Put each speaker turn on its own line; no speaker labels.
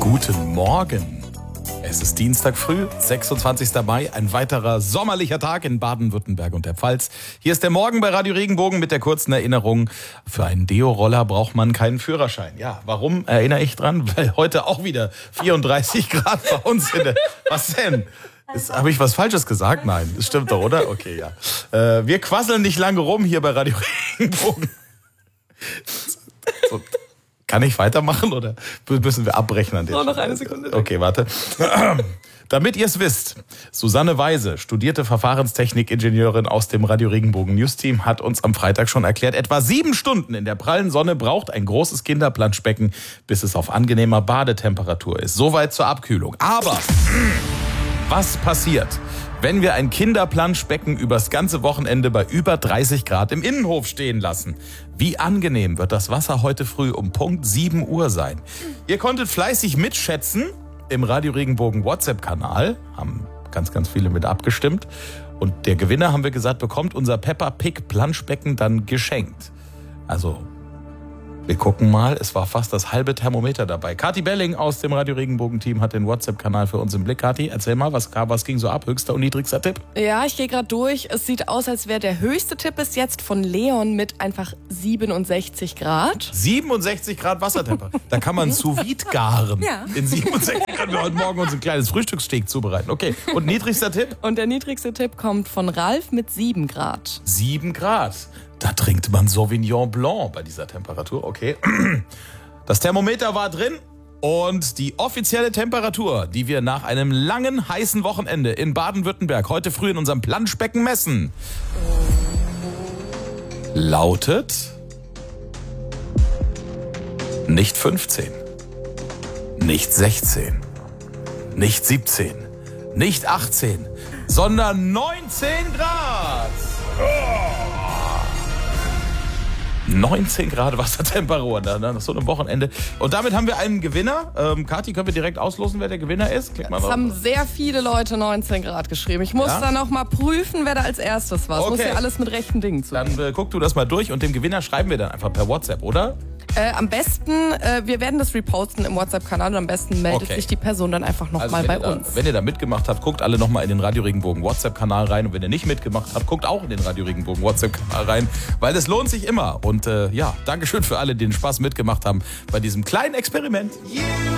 Guten Morgen. Es ist Dienstag früh, 26. Mai, ein weiterer sommerlicher Tag in Baden-Württemberg und der Pfalz. Hier ist der Morgen bei Radio Regenbogen mit der kurzen Erinnerung. Für einen Deo-Roller braucht man keinen Führerschein. Ja, warum erinnere ich dran? Weil heute auch wieder 34 Grad bei uns in der... Was denn? Habe ich was Falsches gesagt? Nein, das stimmt doch, oder? Okay, ja. Wir quasseln nicht lange rum hier bei Radio Regenbogen. So. Kann ich weitermachen oder müssen wir abbrechen an der Stelle?
Noch eine Sekunde.
Okay, warte. Damit ihr es wisst, Susanne Weise, studierte Verfahrenstechnik-Ingenieurin aus dem Radio Regenbogen News Team, hat uns am Freitag schon erklärt, etwa 7 Stunden in der prallen Sonne braucht ein großes Kinderplanschbecken, bis es auf angenehmer Badetemperatur ist. Soweit zur Abkühlung. Aber was passiert, wenn wir ein Kinderplanschbecken übers ganze Wochenende bei über 30 Grad im Innenhof stehen lassen? Wie angenehm wird das Wasser heute früh um Punkt 7 Uhr sein? Ihr konntet fleißig mitschätzen im Radio Regenbogen WhatsApp-Kanal. Haben ganz, ganz viele mit abgestimmt. Und der Gewinner, haben wir gesagt, bekommt unser Peppa Pig Planschbecken dann geschenkt. Also, wir gucken mal, es war fast das halbe Thermometer dabei. Kathi Belling aus dem Radio Regenbogen-Team hat den WhatsApp-Kanal für uns im Blick. Kathi, erzähl mal, was ging so ab? Höchster und niedrigster Tipp?
Ja, ich gehe gerade durch. Es sieht aus, als wäre der höchste Tipp bis jetzt von Leon mit einfach 67 Grad.
67 Grad Wassertemperatur. Da kann man sous-vide garen.
Ja.
In 67 Grad können wir heute Morgen uns ein kleines Frühstückssteak zubereiten. Okay, und niedrigster Tipp?
Und der niedrigste Tipp kommt von Ralf mit 7 Grad.
7 Grad. Da trinkt man Sauvignon Blanc bei dieser Temperatur. Okay. Das Thermometer war drin und die offizielle Temperatur, die wir nach einem langen, heißen Wochenende in Baden-Württemberg heute früh in unserem Planschbecken messen, lautet nicht 15, nicht 16, nicht 17, nicht 18, sondern 19 Grad. 19 Grad Wassertemperatur nach so einem Wochenende. Und damit haben wir einen Gewinner. Kathi, können wir direkt auslosen, wer der Gewinner ist? Klick mal
Es
drauf.
haben sehr viele Leute 19 Grad geschrieben. Ich muss dann auch mal prüfen, wer da als erstes war. Es muss ja alles mit rechten Dingen zu.
Dann guck du das mal durch und dem Gewinner schreiben wir dann einfach per WhatsApp, oder?
Am besten, wir werden das reposten im WhatsApp-Kanal und am besten meldet sich die Person dann einfach nochmal bei uns.
Wenn ihr da mitgemacht habt, guckt alle nochmal in den Radio Regenbogen WhatsApp-Kanal rein. Und wenn ihr nicht mitgemacht habt, guckt auch in den Radio Regenbogen WhatsApp-Kanal rein, weil es lohnt sich immer. Und Dankeschön für alle, die den Spaß mitgemacht haben bei diesem kleinen Experiment.